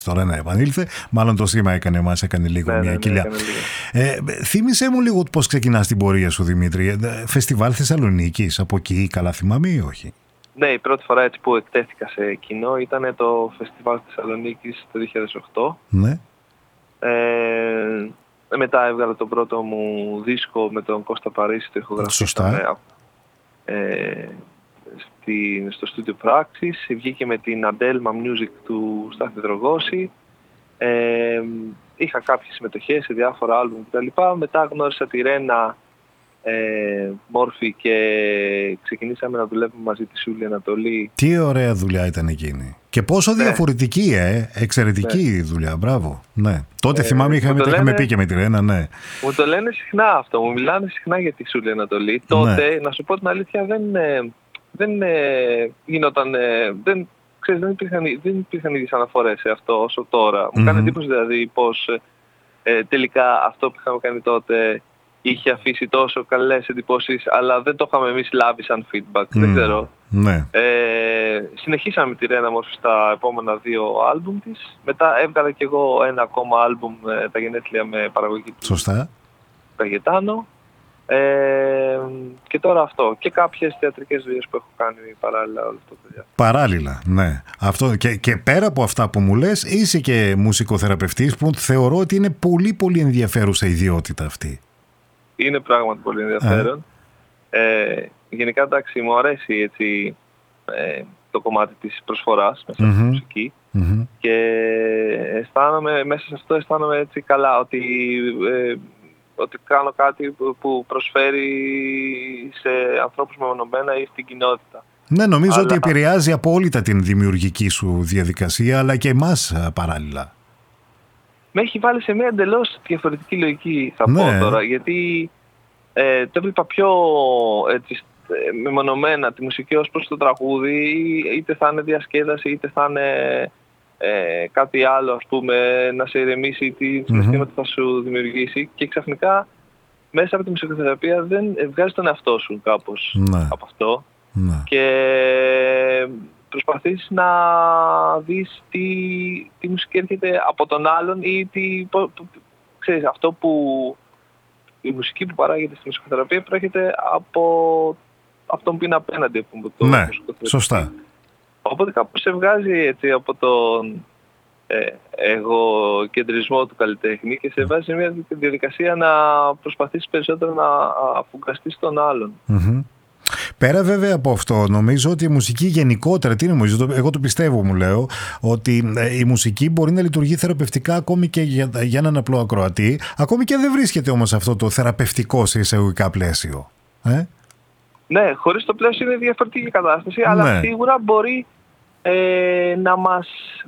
Τώρα να επανήλθε. Μάλλον το σήμα μας έκανε λίγο μια κοιλιά. Θύμισέ μου λίγο πώς ξεκινάς την πορεία σου, Δημήτρη. Φεστιβάλ Θεσσαλονίκης, από εκεί καλά θυμάμαι ή όχι? Ναι, η πρώτη φορά έτσι που εκτέθηκα σε κοινό ήταν το Φεστιβάλ Θεσσαλονίκης το 2008. Ναι. Μετά έβγαλα τον πρώτο μου δίσκο με τον Κώστα Παρίσι, το ηχογραφείο. Σωστά. Στο στούντιο Πράξης, βγήκε με την Adelma Music του Στάθη Δρογώση. Είχα κάποιες συμμετοχές σε διάφορα άλμπουμ κτλ. Μετά γνώρισα τη Ρένα Μόρφη και ξεκινήσαμε να δουλεύουμε μαζί τη Σούλη Ανατολή. Τι ωραία δουλειά ήταν εκείνη. Και πόσο διαφορετική, εξαιρετική δουλειά, μπράβο. Ναι. Τότε θυμάμαι είχαμε πει και με τη Ρένα, ναι. Μου το λένε συχνά αυτό, μου μιλάνε συχνά για τη Σούλη Ανατολή. Τότε, να σου πω την αλήθεια, δεν γινόταν, δεν υπήρχαν ίδιες αναφορές σε αυτό όσο τώρα. Μου κάνει εντύπωση δηλαδή πως τελικά αυτό που είχαμε κάνει τότε είχε αφήσει τόσο καλές εντυπώσεις, αλλά δεν το είχαμε εμείς λάβει σαν feedback. Δεν ξέρω. Ναι. Συνεχίσαμε με τη Ρένα Μόρφη στα επόμενα 2 άλμπουμ της. Μετά έβγαλα κι εγώ ένα ακόμα άλμπουμ, τα γενέθλια με παραγωγή του Καγετάνο. Και τώρα αυτό. Και κάποιες θεατρικές δουλειές που έχω κάνει παράλληλα όλο αυτό το διάστημα. Παράλληλα, ναι. Αυτό, και πέρα από αυτά που μου λες, είσαι και μουσικοθεραπευτής, που θεωρώ ότι είναι πολύ πολύ ενδιαφέρουσα ιδιότητα αυτή. Είναι πράγματι πολύ ενδιαφέρον. Γενικά, εντάξει, μου αρέσει έτσι, το κομμάτι της προσφοράς μέσα στη μουσική. Και μέσα σε αυτό αισθάνομαι έτσι καλά, ότι κάνω κάτι που προσφέρει σε ανθρώπους μεμονωμένα ή στην κοινότητα. Ναι, νομίζω ότι επηρεάζει απόλυτα την δημιουργική σου διαδικασία, αλλά και εμάς παράλληλα. Με έχει βάλει σε μια εντελώς διαφορετική λογική, θα πω τώρα, γιατί το έβλεπα πιο έτσι, μεμονωμένα τη μουσική ως προς το τραγούδι, είτε θα είναι διασκέδαση, είτε θα είναι κάτι άλλο, ας πούμε, να σε ηρεμήσει, τι συναισθήματα θα σου δημιουργήσει, και ξαφνικά μέσα από τη μουσικοθεραπεία δεν βγάζεις τον εαυτό σου κάπως από αυτό και προσπαθείς να δεις τι μουσική έρχεται από τον άλλον ή ξέρεις, αυτό που η μουσική που παράγεται στη μουσικοθεραπεία προέρχεται από αυτόν που είναι απέναντι από το μουσικοθεραπεία. Σωστά. Οπότε κάπως σε βγάζει έτσι από τον εγωκεντρισμό του καλλιτέχνη και σε βάζει σε μια διαδικασία να προσπαθήσεις περισσότερο να αφουγκραστείς τον άλλον. Πέρα βέβαια από αυτό, νομίζω ότι η μουσική γενικότερα, εγώ το πιστεύω, μου λέω, ότι η μουσική μπορεί να λειτουργεί θεραπευτικά ακόμη και για έναν απλό ακροατή, ακόμη και δεν βρίσκεται όμως αυτό το θεραπευτικό σε εισαγωγικά πλαίσιο. Ναι, χωρίς το πλαίσιο είναι διαφορετική κατάσταση, αλλά σίγουρα μπορεί να μας...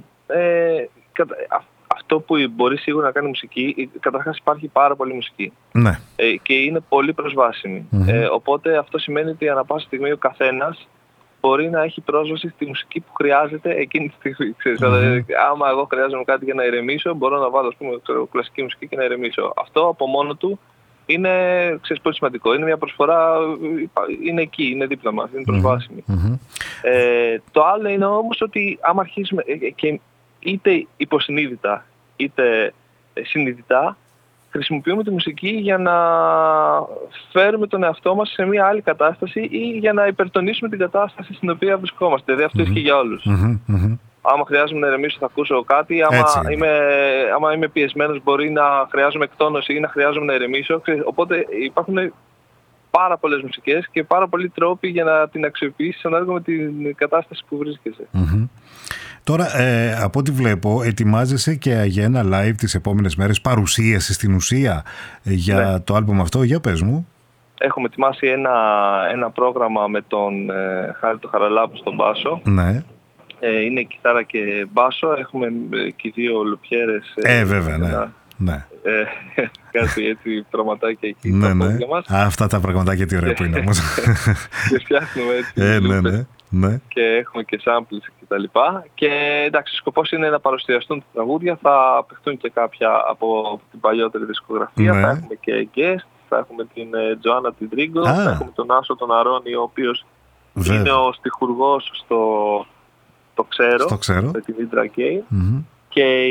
αυτό που μπορεί σίγουρα να κάνει μουσική, καταρχάς υπάρχει πάρα πολύ μουσική και είναι πολύ προσβάσιμη. Οπότε αυτό σημαίνει ότι ανά πάσα στιγμή ο καθένας μπορεί να έχει πρόσβαση στη μουσική που χρειάζεται εκείνη τη στιγμή. Άμα εγώ χρειάζομαι κάτι για να ηρεμήσω, μπορώ να βάλω, ας πούμε, κλασική μουσική και να ηρεμήσω. Αυτό από μόνο του είναι, πολύ σημαντικό. Είναι μια προσφορά, είναι εκεί, είναι δίπλα μας, είναι προσβάσιμη. Το άλλο είναι όμως ότι άμα αρχίσουμε και είτε υποσυνείδητα είτε συνειδητά χρησιμοποιούμε τη μουσική για να φέρουμε τον εαυτό μας σε μια άλλη κατάσταση ή για να υπερτονίσουμε την κατάσταση στην οποία βρισκόμαστε. Δηλαδή αυτό ισχύει για όλους. Άμα χρειάζομαι να ηρεμήσω θα ακούσω κάτι, άμα είμαι πιεσμένος μπορεί να χρειάζομαι εκτόνωση ή να χρειάζομαι να ηρεμήσω. Οπότε υπάρχουν πάρα πολλές μουσικές και πάρα πολλοί τρόποι για να την αξιοποιήσεις ανάλογα με την κατάσταση που βρίσκεσαι. Τώρα, από ό,τι βλέπω, ετοιμάζεσαι και για ένα live τις επόμενες μέρες, παρουσίαση στην ουσία για το άλμπουμ αυτό. Για πες μου. Έχουμε ετοιμάσει ένα πρόγραμμα με τον Χάρη το Χαραλάπου στον μπάσο. Ναι. Είναι κιθάρα και μπάσο. Έχουμε και 2 λουπιέρες. Βέβαια, ναι. Κάτι έτσι πραγματάκια εκεί. Ναι. Αυτά τα πραγματάκια τι ωραία που είναι όμως. Και φτιάχνουμε έτσι. Ναι. Και έχουμε και samples και τα λοιπά. Και εντάξει, ο σκοπός είναι να παρουσιαστούν τα τραγούδια, θα απεχτούν και κάποια από την παλιότερη δισκογραφία. Θα έχουμε και guest, θα έχουμε την Τζοάννα την Τρίγκο, θα έχουμε τον Άσο τον Αρώνη, ο οποίος είναι ο στιχουργός στο ξέρω, με τη Vidra Gay. Και